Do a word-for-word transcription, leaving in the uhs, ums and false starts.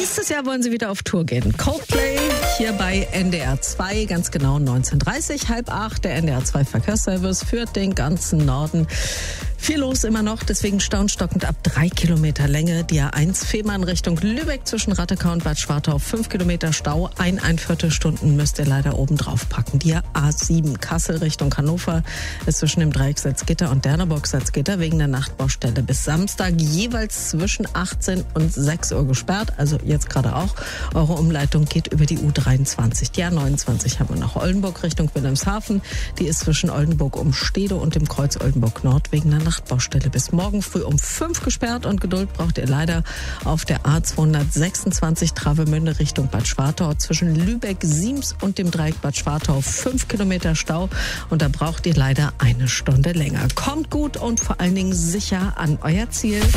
Nächstes Jahr wollen sie wieder auf Tour gehen. Coldplay hier bei N D R zwei, ganz genau neunzehn Uhr dreißig, halb acht. Der N D R zwei Verkehrsservice führt den ganzen Norden. Viel los immer noch, deswegen staunstockend ab drei Kilometer Länge. Die A eins Fehmarn Richtung Lübeck zwischen Rattekau und Bad Schwartau, fünf Kilometer Stau. Ein, ein Viertelstunden müsst ihr leider oben drauf packen. Die A sieben Kassel Richtung Hannover ist zwischen dem Dreieck Salzgitter und Derneburg Salzgitter wegen der Nachtbaustelle bis Samstag jeweils zwischen achtzehn und sechs Uhr gesperrt. Also jetzt gerade auch. Eure Umleitung geht über die U dreiundzwanzig. Die A neunundzwanzig haben wir nach Oldenburg Richtung Wilhelmshaven. Die ist zwischen Oldenburg um Stede und dem Kreuz Oldenburg Nord wegen der Nachtbaustelle bis morgen früh um fünf gesperrt. Und Geduld braucht ihr leider auf der A zweihundertsechsundzwanzig Travemünde Richtung Bad Schwartau zwischen Lübeck, Siems und dem Dreieck Bad Schwartau. Fünf Kilometer Stau und da braucht ihr leider eine Stunde länger. Kommt gut und vor allen Dingen sicher an euer Ziel.